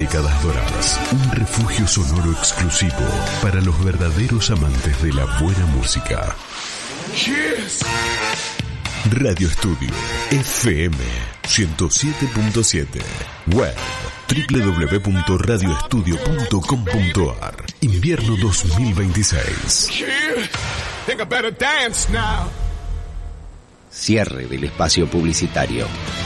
Décadas Doradas, un refugio sonoro exclusivo para los verdaderos amantes de la buena música. Yes. Radio Estudio FM 107.7, web www.radioestudio.com.ar. Invierno 2026. Think I better dance now. Cierre del espacio publicitario.